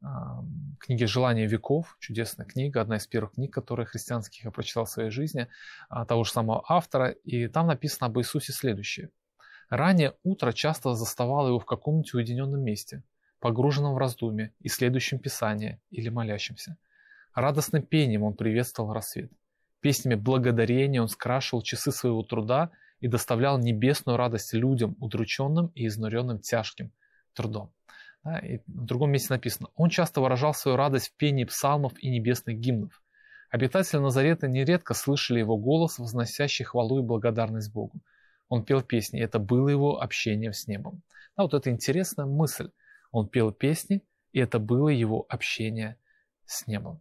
книге «Желание веков», чудесная книга, одна из первых книг, которые христианских я прочитал в своей жизни, того же самого автора, и там написано об Иисусе следующее. «Раннее утро часто заставало его в каком-нибудь уединенном месте, погруженном в раздумье, исследующем Писание или молящимся. Радостным пением он приветствовал рассвет. Песнями благодарения он скрашивал часы своего труда и доставлял небесную радость людям, удрученным и изнуренным тяжким трудом». Да, и в другом месте написано: «Он часто выражал свою радость в пении псалмов и небесных гимнов. Обитатели Назарета нередко слышали его голос, возносящий хвалу и благодарность Богу. Он пел песни, и это было его общением с небом». Да, вот это интересная мысль. Он пел песни, и это было его общение с небом.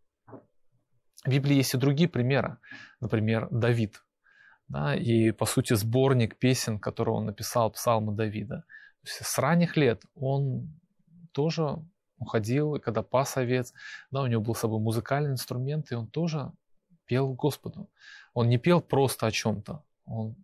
В Библии есть и другие примеры. Например, Давид. Да, и, по сути, сборник песен, который он написал, псалмы Давида. То есть с ранних лет он тоже уходил, и когда пас овец, да, у него был с собой музыкальный инструмент, и он тоже пел Господу. Он не пел просто о чем-то, он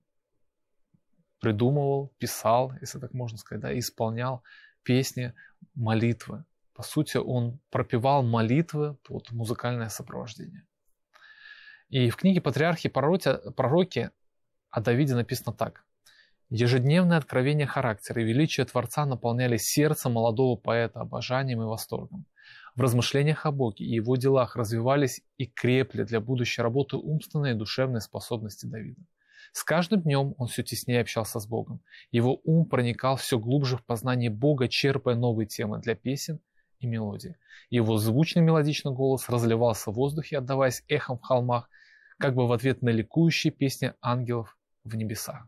придумывал, писал, если так можно сказать, да, и исполнял песни, молитвы. По сути, он пропевал молитвы под музыкальное сопровождение. И в книге «Патриархи и пророки» о Давиде написано так. «Ежедневные откровения характера и величие Творца наполняли сердце молодого поэта обожанием и восторгом. В размышлениях о Боге и его делах развивались и крепли для будущей работы умственные и душевные способности Давида. С каждым днем он все теснее общался с Богом. Его ум проникал все глубже в познание Бога, черпая новые темы для песен и мелодий. Его звучный мелодичный голос разливался в воздухе, отдаваясь эхом в холмах, как бы в ответ на ликующие песни ангелов в небесах».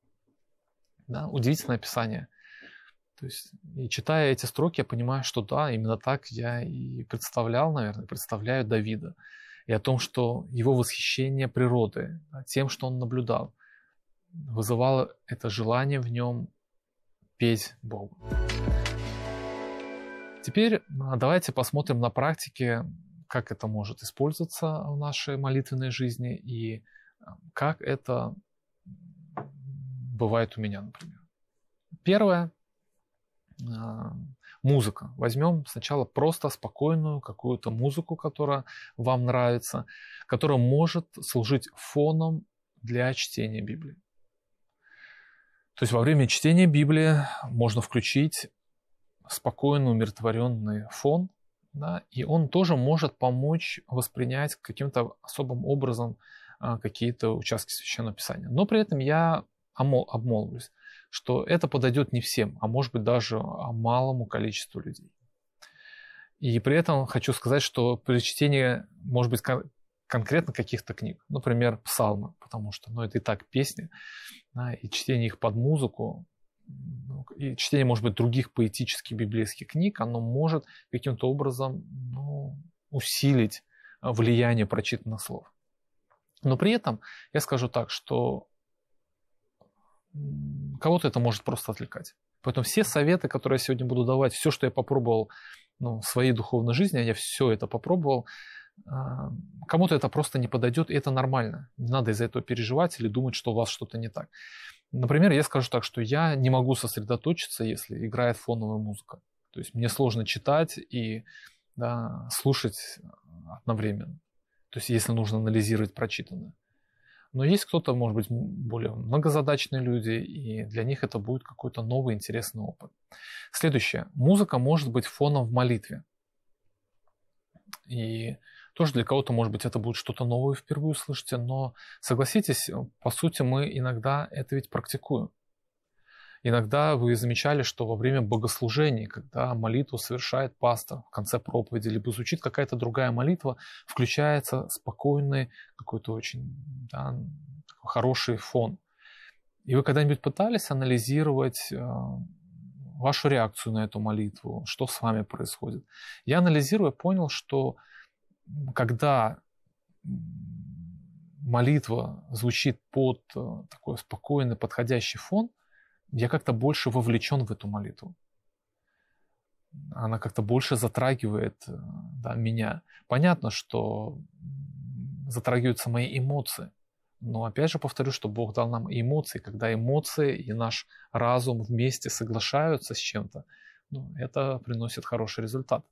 Да, удивительное описание. То есть, и читая эти строки, я понимаю, что да, именно так я и представляю Давида. И о том, что его восхищение природой, тем, что он наблюдал, вызывало это желание в нем петь Богу. Теперь давайте посмотрим на практике, как это может использоваться в нашей молитвенной жизни и как это бывает у меня, например. Первое – музыка. Возьмем сначала просто спокойную какую-то музыку, которая вам нравится, которая может служить фоном для чтения Библии. То есть во время чтения Библии можно включить спокойный, умиротворенный фон, да, и он тоже может помочь воспринять каким-то особым образом какие-то участки Священного Писания. Но при этом я обмолвлюсь, что это подойдет не всем, а может быть даже малому количеству людей. И при этом хочу сказать, что при чтении, может быть, конкретно каких-то книг, например, псалмы, потому что это и так песни, да, и чтение их под музыку, и чтение, может быть, других поэтических библейских книг, оно может каким-то образом усилить влияние прочитанных слов. Но при этом я скажу так, что кого-то это может просто отвлекать. Поэтому все советы, которые я сегодня буду давать, все, что я попробовал в своей духовной жизни, я все это попробовал, кому-то это просто не подойдет, и это нормально. Не надо из-за этого переживать или думать, что у вас что-то не так. Например, я скажу так, что я не могу сосредоточиться, если играет фоновая музыка. То есть мне сложно читать и слушать одновременно. То есть если нужно анализировать прочитанное. Но есть кто-то, может быть, более многозадачные люди, и для них это будет какой-то новый интересный опыт. Следующее. Музыка может быть фоном в молитве. И тоже для кого-то, может быть, это будет что-то новое впервые услышите, но согласитесь, по сути, мы иногда это ведь практикуем. Иногда вы замечали, что во время богослужений, когда молитву совершает пастор в конце проповеди, либо звучит какая-то другая молитва, включается спокойный, какой-то очень хороший фон. И вы когда-нибудь пытались анализировать вашу реакцию на эту молитву, что с вами происходит? Я анализируя понял, что когда молитва звучит под такой спокойный, подходящий фон, я как-то больше вовлечен в эту молитву. Она как-то больше затрагивает меня. Понятно, что затрагиваются мои эмоции. Но опять же повторю, что Бог дал нам и эмоции. Когда эмоции и наш разум вместе соглашаются с чем-то, это приносит хороший результат.